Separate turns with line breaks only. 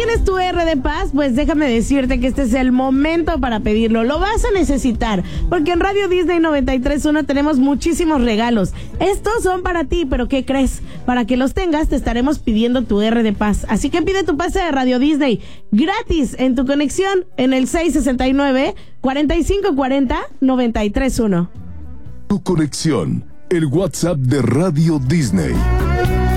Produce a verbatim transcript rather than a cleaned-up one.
tienes tu R de paz, pues déjame decirte que este es el momento para pedirlo. Lo vas a necesitar, porque en Radio Disney noventa y tres punto uno tenemos muchísimos regalos. Estos son para ti, pero ¿qué crees? Para que los tengas, te estaremos pidiendo tu R de paz. Así que pide tu pase de Radio Disney gratis en tu conexión en el seis sesenta y nueve, cuarenta y cinco cuarenta, noventa y tres uno.
Tu conexión, el WhatsApp de Radio Disney.